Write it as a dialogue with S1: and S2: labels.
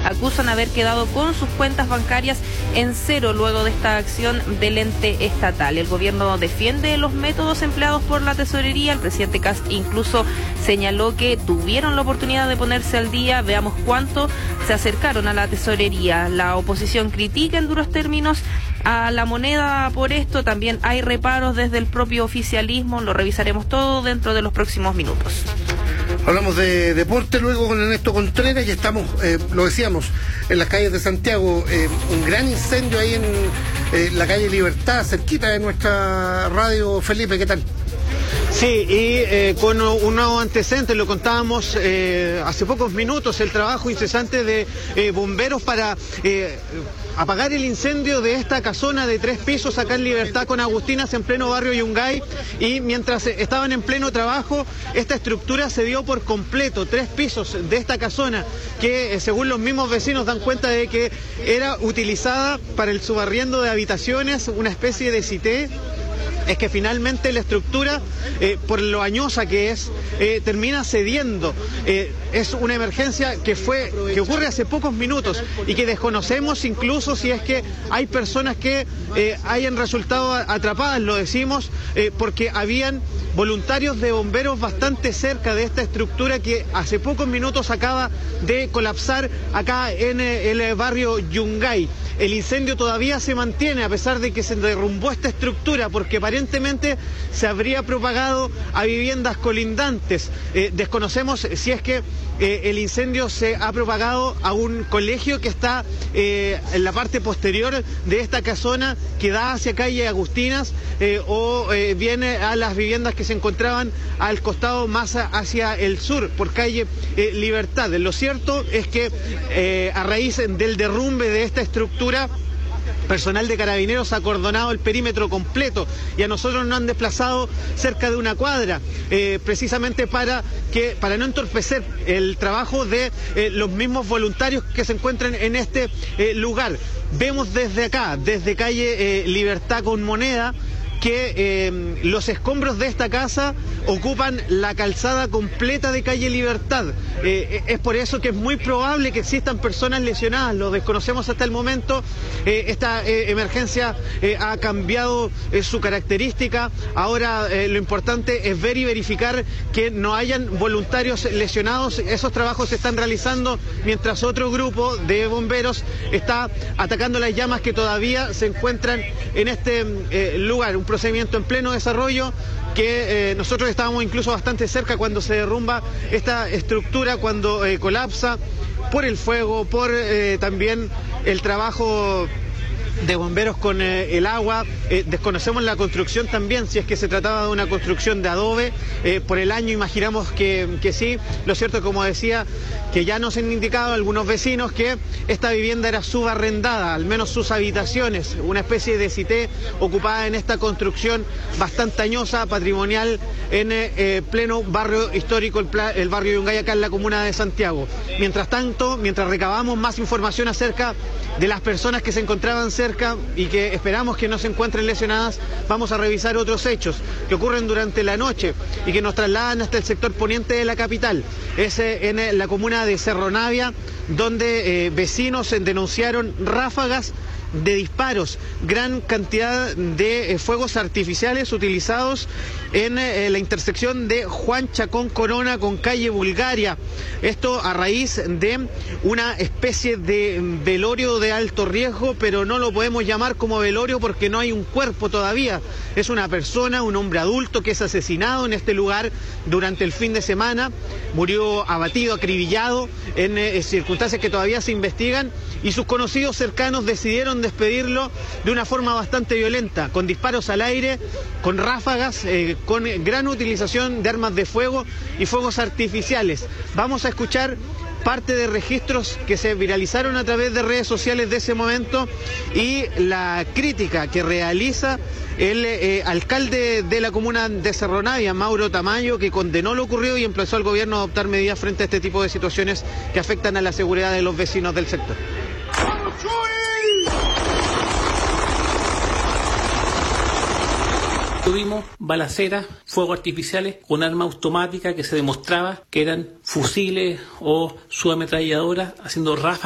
S1: acusan haber quedado con sus cuentas bancarias en cero luego de esta acción del ente estatal. El gobierno defiende los métodos empleados por la tesorería. El presidente Kast incluso señaló que tuvieron la oportunidad de ponerse al día. Veamos cuánto se acercaron a la tesorería. La oposición critica en duros términos a la moneda por esto. También hay reparos desde el propio oficialismo. Lo revisaremos todo dentro de los próximos minutos.
S2: Hablamos de deporte luego con Ernesto Contreras y estamos, lo decíamos, en las calles de Santiago. Un gran incendio ahí en la calle Libertad, cerquita de nuestra radio. Felipe, ¿qué tal?
S3: Sí, y con un nuevo antecedente, lo contábamos hace pocos minutos, el trabajo incesante de bomberos para apagar el incendio de esta casona de 3 pisos acá en Libertad con Agustinas, en pleno barrio Yungay, y mientras estaban en pleno trabajo, esta estructura se dio por completo, 3 pisos de esta casona, que según los mismos vecinos dan cuenta de que era utilizada para el subarriendo de habitaciones, una especie de cité. Es que finalmente la estructura, por lo añosa que es, termina cediendo. Es una emergencia que ocurre hace pocos minutos y que desconocemos incluso si es que hay personas que hayan resultado atrapadas, lo decimos, porque habían voluntarios de bomberos bastante cerca de esta estructura que hace pocos minutos acaba de colapsar acá en el barrio Yungay. El incendio todavía se mantiene a pesar de que se derrumbó esta estructura porque aparentemente se habría propagado a viviendas colindantes. Desconocemos si es que el incendio se ha propagado a un colegio que está en la parte posterior de esta casona que da hacia calle Agustinas o viene a las viviendas que se encontraban al costado más hacia el sur por calle Libertad. Lo cierto es que a raíz del derrumbe de esta estructura, personal de Carabineros ha acordonado el perímetro completo y a nosotros nos han desplazado cerca de una cuadra, precisamente para no entorpecer el trabajo de los mismos voluntarios que se encuentran en este lugar. Vemos desde acá, desde calle Libertad con Moneda, que los escombros de esta casa ocupan la calzada completa de calle Libertad. Es por eso que es muy probable que existan personas lesionadas, lo desconocemos hasta el momento. Esta emergencia ha cambiado su característica. Ahora lo importante es ver y verificar que no hayan voluntarios lesionados. Esos trabajos se están realizando mientras otro grupo de bomberos está atacando las llamas que todavía se encuentran en este lugar. Un procedimiento en pleno desarrollo que nosotros estábamos incluso bastante cerca cuando se derrumba esta estructura, cuando colapsa por el fuego, por también el trabajo de bomberos con el agua. Desconocemos la construcción también, si es que se trataba de una construcción de adobe. Por el año imaginamos que sí. Lo cierto, como decía, que ya nos han indicado algunos vecinos que esta vivienda era subarrendada, al menos sus habitaciones, una especie de cité ocupada en esta construcción bastante añosa, patrimonial, en pleno barrio histórico, el barrio Yungay, acá en la comuna de Santiago. Mientras tanto, mientras recabamos más información acerca de las personas que se encontraban cerca y que esperamos que no se encuentren lesionadas, vamos a revisar otros hechos que ocurren durante la noche y que nos trasladan hasta el sector poniente de la capital. Es en la comuna de Cerro Navia, donde vecinos denunciaron ráfagas de disparos, gran cantidad de fuegos artificiales utilizados en la intersección de Juan Chacón Corona con calle Bulgaria. Esto a raíz de una especie de velorio de alto riesgo, pero no lo podemos llamar como velorio porque no hay un cuerpo todavía. Es una persona, un hombre adulto que es asesinado en este lugar durante el fin de semana. Murió abatido, acribillado en circunstancias que todavía se investigan, y sus conocidos cercanos decidieron despedirlo de una forma bastante violenta, con disparos al aire, con ráfagas, con gran utilización de armas de fuego y fuegos artificiales. Vamos a escuchar parte de registros que se viralizaron a través de redes sociales de ese momento y la crítica que realiza el alcalde de la comuna de Cerro Navia, Mauro Tamayo, que condenó lo ocurrido y empezó al gobierno a adoptar medidas frente a este tipo de situaciones que afectan a la seguridad de los vecinos del sector.
S4: Tuvimos balaceras, fuegos artificiales con arma automática que se demostraba que eran fusiles o subametralladoras haciendo ráfagas